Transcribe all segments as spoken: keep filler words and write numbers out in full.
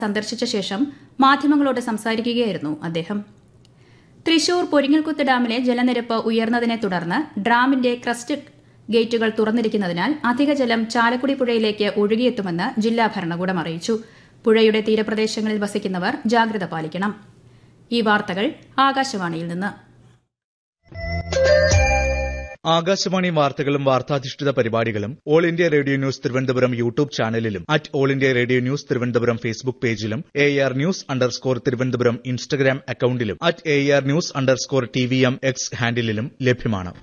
സന്ദർശിച്ച ശേഷം മാധ്യമങ്ങളോട് സംസാരിക്കുകയായിരുന്നു അദ്ദേഹം. തൃശൂർ പൊരിങ്ങൽകുത്ത് ഡാമിലെ ജലനിരപ്പ് ഉയർന്നതിനെ തുടർന്ന് ഡാമിന്റെ ക്രസ്റ്റ് ഗേറ്റുകൾ തുറന്നിരിക്കുന്നതിനാൽ അധിക ജലം ചാലക്കുടി പുഴയിലേക്ക് ഒഴുകിയെത്തുമെന്ന് ജില്ലാ ഭരണകൂടം അറിയിച്ചു. പുഴയുടെ തീരപ്രദേശങ്ങളിൽ വസിക്കുന്നവർ ജാഗ്രത പാലിക്കണം. ഈ വാർത്തകൾ ആകാശവാണിയിൽ നിന്ന്. ആകാശവാണി വാർത്തകളും വാർത്താധിഷ്ഠിത പരിപാടികളും all India radio news Thiruvananthapuram YouTube ചാനലിലും at all India radio news Thiruvananthapuram Facebook പേജിലും A R news underscore Thiruvananthapuram Instagram അക്കൌണ്ടിലും at A R news underscore T V M X ഹാൻഡിലും ലഭ്യമാണ്.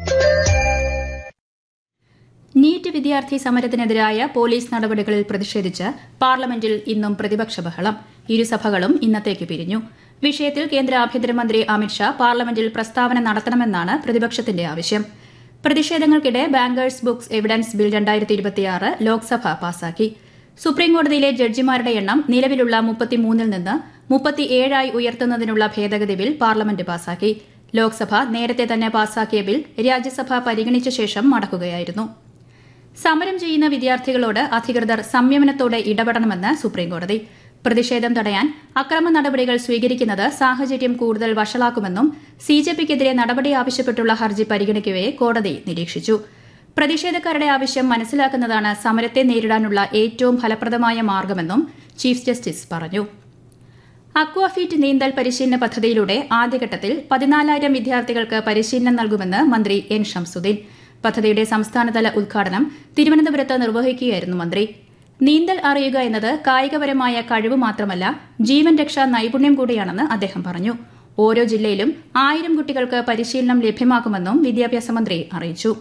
നീറ്റ് വിദ്യാർത്ഥി സമരത്തിനെതിരായ പോലീസ് നടപടികളിൽ പ്രതിഷേധിച്ച് പാർലമെന്റിൽ ഇന്നും പ്രതിപക്ഷ ബഹളം. ഇരുസഭകളും ഇന്നത്തേക്ക് പിരിഞ്ഞു. വിഷയത്തിൽ കേന്ദ്ര ആഭ്യന്തരമന്ത്രി അമിത്ഷാ പാർലമെന്റിൽ പ്രസ്താവന നടത്തണമെന്നാണ് പ്രതിപക്ഷത്തിന്റെ ആവശ്യം. പ്രതിഷേധങ്ങൾക്കിടെ ബാങ്കേഴ്സ് ബുക്സ് എവിഡൻസ് ബിൽ രണ്ടായിരത്തി ഇരുപത്തിയാറ് ലോക്സഭ പാസാക്കി. സുപ്രീംകോടതിയിലെ ജഡ്ജിമാരുടെ എണ്ണം നിലവിലുള്ള മുപ്പത്തിമൂന്നിൽ നിന്ന് മുപ്പത്തിയേഴായി ഉയർത്തുന്നതിനുള്ള ഭേദഗതി ബിൽ പാർലമെന്റ് പാസാക്കി. ലോക്സഭ നേരത്തെ തന്നെ പാസാക്കിയ ബിൽ രാജ്യസഭ പരിഗണിച്ച ശേഷം മടക്കുകയായിരുന്നു. സമരം ചെയ്യുന്ന വിദ്യാർത്ഥികളോട് അധികൃതർ സംയമനത്തോടെ ഇടപെടണമെന്ന് സുപ്രീംകോടതി. പ്രതിഷേധം തടയാൻ അക്രമ നടപടികൾ സ്വീകരിക്കുന്നത് സാഹചര്യം കൂടുതൽ വഷളാക്കുമെന്നും സിജെപിക്കെതിരെ നടപടി ആവശ്യപ്പെട്ടുള്ള ഹർജി പരിഗണിക്കവെ കോടതി നിരീക്ഷിച്ചു. പ്രതിഷേധക്കാരുടെ ആവശ്യം മനസ്സിലാക്കുന്നതാണ് സമരത്തെ നേരിടാനുള്ള ഏറ്റവും ഫലപ്രദമായ മാർഗമെന്നും ചീഫ് ജസ്റ്റിസ് പറഞ്ഞു. അക്വാഫീറ്റ് നീന്തൽ പരിശീലന പദ്ധതിയിലൂടെ ആദ്യഘട്ടത്തിൽ പതിനാലായിരം വിദ്യാർത്ഥികൾക്ക് പരിശീലനം നൽകുമെന്ന് മന്ത്രി എൻ ഷംസുദ്ദീൻ. പദ്ധതിയുടെ സംസ്ഥാനതല ഉദ്ഘാടനം തിരുവനന്തപുരത്ത് നിർവഹിക്കുകയായിരുന്നു മന്ത്രി. നീന്തൽ അറിയുക എന്നത് കായികപരമായ കഴിവ് മാത്രമല്ല, ജീവൻ രക്ഷാ നൈപുണ്യം കൂടിയാണെന്ന് അദ്ദേഹം പറഞ്ഞു. ഓരോ ജില്ലയിലും ആയിരം കുട്ടികൾക്ക് പരിശീലനം ലഭ്യമാക്കുമെന്നും വിദ്യാഭ്യാസ മന്ത്രി അറിയിച്ചു.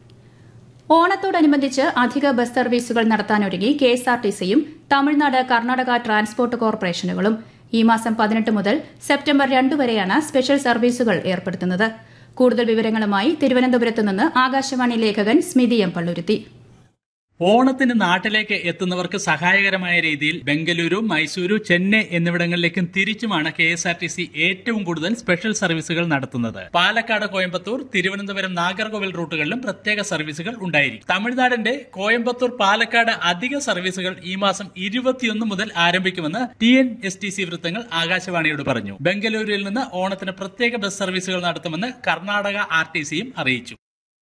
ഓണത്തോടനുബന്ധിച്ച് അധിക ബസ് സർവീസുകൾ നടത്താനൊരുങ്ങി കെഎസ്ആർടിസിയും തമിഴ്നാട് കർണാടക ട്രാൻസ്പോർട്ട് കോർപ്പറേഷനുകളും. ഈ മാസം പതിനെട്ട് മുതൽ സെപ്റ്റംബർ രണ്ട് വരെയാണ് സ്പെഷ്യൽ സർവീസുകൾ ഏർപ്പെടുത്തുന്നത്. കൂടുതൽ വിവരങ്ങളുമായി തിരുവനന്തപുരത്ത് നിന്ന് ആകാശവാണി ലേഖകൻ സ്മിതി എം പള്ളുരുത്തി. ഓണത്തിന് നാട്ടിലേക്ക് എത്തുന്നവർക്ക് സഹായകരമായ രീതിയിൽ Bengaluru, Mysuru, Chennai എന്നിവിടങ്ങളിലേക്കും തിരിച്ചുമാണ് K S R T C ഏറ്റവും കൂടുതൽ സ്പെഷ്യൽ സർവീസുകൾ നടത്തുന്നത്. പാലക്കാട്, കോയമ്പത്തൂർ, തിരുവനന്തപുരം, നാഗർകോവിൽ റൂട്ടുകളിലും പ്രത്യേക സർവീസുകൾ ഉണ്ടായിരിക്കും. തമിഴ്നാടിന്റെ കോയമ്പത്തൂർ, പാലക്കാട് അധിക സർവീസുകൾ ഈ മാസം ഇരുപത്തിയൊന്ന് മുതൽ ആരംഭിക്കുമെന്ന് T N S T C വൃത്തങ്ങൾ ആകാശവാണിയോട് പറഞ്ഞു. ബംഗലൂരുവിൽ നിന്ന് ഓണത്തിന് പ്രത്യേക ബസ് സർവീസുകൾ നടത്തുമെന്ന് കർണാടക ആർ ടി സിയും അറിയിച്ചു.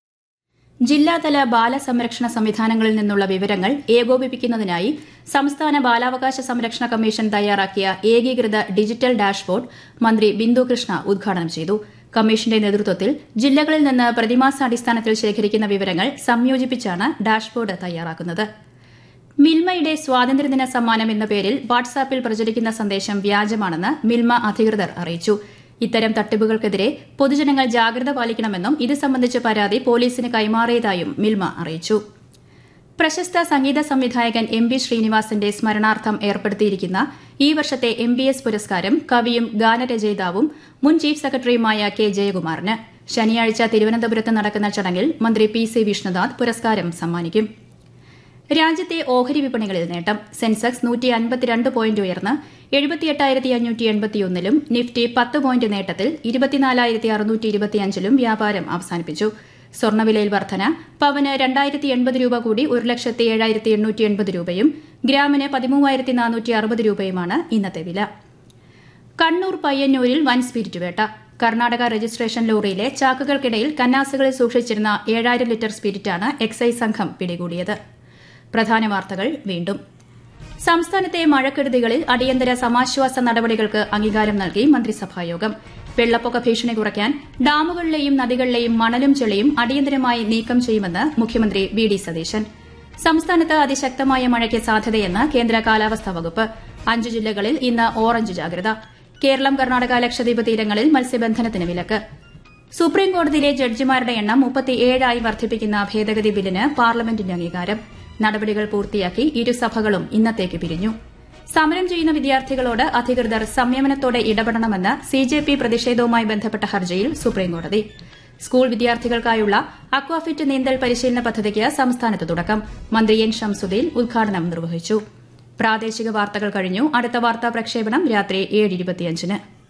ജില്ലാതല ബാലസംരക്ഷണ സംവിധാനങ്ങളിൽ നിന്നുള്ള വിവരങ്ങൾ ഏകോപിപ്പിക്കുന്നതിനായി സംസ്ഥാന ബാലാവകാശ സംരക്ഷണ കമ്മീഷൻ തയ്യാറാക്കിയ ഏകീകൃത ഡിജിറ്റൽ ഡാഷ്ബോർഡ് മന്ത്രി ബിന്ദു കൃഷ്ണ ഉദ്ഘാടനം ചെയ്തു. കമ്മീഷന്റെ നേതൃത്വത്തിൽ ജില്ലകളിൽ നിന്ന് പ്രതിമാസാടിസ്ഥാനത്തിൽ ശേഖരിക്കുന്ന വിവരങ്ങൾ സംയോജിപ്പിച്ചാണ് ഡാഷ്ബോർഡ് തയ്യാറാക്കുന്നത്. മിൽമയുടെ സ്വാതന്ത്ര്യദിന സമ്മാനം എന്ന പേരിൽ വാട്സാപ്പിൽ പ്രചരിക്കുന്ന സന്ദേശം വ്യാജമാണെന്ന് മിൽമ അധികൃതർ അറിയിച്ചു. ഇത്തരം തട്ടിപ്പുകൾക്കെതിരെ പൊതുജനങ്ങൾ ജാഗ്രത പാലിക്കണമെന്നും ഇത് സംബന്ധിച്ച പരാതി പോലീസിന് കൈമാറിയതായും മിൽമ അറിയിച്ചു. പ്രശസ്ത സംഗീത സംവിധായകൻ എം ബി ശ്രീനിവാസന്റെ സ്മരണാർത്ഥം ഏർപ്പെടുത്തിയിരിക്കുന്ന ഈ വർഷത്തെ എം ബി എസ് പുരസ്കാരം കവിയും ഗാനരചയിതാവും മുൻ ചീഫ് സെക്രട്ടറിയുമായ കെ ജയകുമാറിന്. ശനിയാഴ്ച തിരുവനന്തപുരത്ത് നടക്കുന്ന ചടങ്ങിൽ മന്ത്രി പി സി വിഷ്ണുനാഥ് പുരസ്കാരം സമ്മാനിക്കും. രാജ്യത്തെ ഓഹരി വിപണികളിൽ നേട്ടം. സെൻസെക്സ് നൂറ്റി അൻപത്തിരണ്ട് പോയിന്റ് ഉയർന്ന് എഴുപത്തിയെട്ടായിരത്തി അഞ്ഞൂറ്റി എൺപത്തിയൊന്നിലും നിഫ്റ്റി പത്ത് പോയിന്റ് നേട്ടത്തിൽ ഇരുപത്തിനാലായിരത്തി അറുന്നൂറ്റി ഇരുപത്തിയഞ്ചിലും വ്യാപാരം അവസാനിപ്പിച്ചു. സ്വർണ്ണവിലയിൽ വർധന. പവന് രണ്ടായിരത്തി എൺപത് രൂപ കൂടി ഒരു ലക്ഷത്തി ഏഴായിരത്തി എണ്ണൂറ്റി എൺപത് രൂപയും ഗ്രാമിന് പതിമൂവായിരത്തി നാനൂറ്റി അറുപത് രൂപയുമാണ് ഇന്നത്തെ വില. കണ്ണൂർ പയ്യന്നൂരിൽ വൻ സ്പിരിറ്റ് വേട്ട. കർണാടക രജിസ്ട്രേഷൻ ലോറിയിലെ ചാക്കുകൾക്കിടയിൽ കന്നാസുകളിൽ സൂക്ഷിച്ചിരുന്ന ഏഴായിരം ലിറ്റർ സ്പിരിറ്റാണ് എക്സൈസ് സംഘം പിടികൂടിയത്. പ്രധാന വാർത്തകൾ വീണ്ടും. സംസ്ഥാനത്തെ മഴക്കെടുതികളിൽ അടിയന്തര സമാശ്വാസ നടപടികൾക്ക് അംഗീകാരം നൽകി മന്ത്രിസഭായോഗം. വെള്ളപ്പൊക്ക ഭീഷണി കുറയ്ക്കാൻ ഡാമുകളിലെയും നദികളിലെയും മണലും ചെളിയും അടിയന്തരമായി നീക്കം ചെയ്യുമെന്ന് മുഖ്യമന്ത്രി വി ഡി സതീശൻ. സംസ്ഥാനത്ത് അതിശക്തമായ മഴയ്ക്ക് സാധ്യതയെന്ന് കേന്ദ്ര കാലാവസ്ഥാ വകുപ്പ്. അഞ്ചു ജില്ലകളിൽ ഇന്ന് ഓറഞ്ച് ജാഗ്രത. കേരളം, കർണാടക, ലക്ഷദ്വീപ് തീരങ്ങളിൽ മത്സ്യബന്ധനത്തിന് വിലക്ക്. സുപ്രീംകോടതിയിലെ ജഡ്ജിമാരുടെ എണ്ണം മുപ്പത്തിയേഴായി വർദ്ധിപ്പിക്കുന്ന ഭേദഗതി ബില്ലിന് പാർലമെന്റിന്റെ അംഗീകാരം. നടപടികൾ പൂർത്തിയാക്കി ഇരുസഭകളും ഇന്നത്തേക്ക് പിരിഞ്ഞു. സമരം ചെയ്യുന്ന വിദ്യാർത്ഥികളോട് അധികൃതർ സംയമനത്തോടെ ഇടപെടണമെന്ന് സിജെപി പ്രതിഷേധവുമായി ബന്ധപ്പെട്ട ഹർജിയിൽ സുപ്രീംകോടതി. സ്കൂൾ വിദ്യാർത്ഥികൾക്കായുള്ള അക്വാഫിറ്റ് നീന്തൽ പരിശീലന പദ്ധതിക്ക് സംസ്ഥാനത്ത് തുടക്കം. മന്ത്രി എൻ ഷംസുദ്ദീൻ ഉദ്ഘാടനം നിർവഹിച്ചു. പ്രാദേശിക വാർത്തകൾ കഴിഞ്ഞു. അടുത്ത വാർത്താ പ്രക്ഷേപണം രാത്രി ഏഴ് ഇരുപത്തിയഞ്ചിന്.